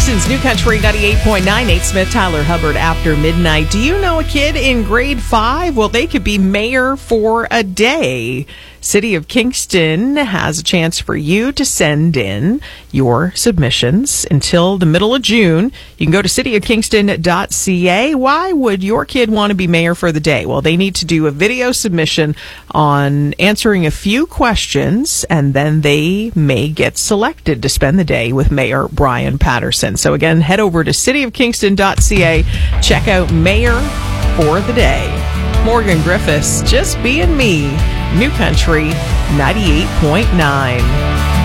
Kingston's New Country 98.9. Nate Smith, Tyler Hubbard after midnight. Do you know a kid in grade 5? Well, they could be mayor for a day. City of Kingston has a chance for you to send in your submissions until the middle of June. You can go to cityofkingston.ca. Why would your kid want to be mayor for the day? Well, they need to do a video submission on answering a few questions, and then they may get selected to spend the day with Mayor Brian Patterson. So again, head over to cityofkingston.ca. Check out Mayor for the Day. Morgan Griffiths, Just Being Me. New Country 98.9.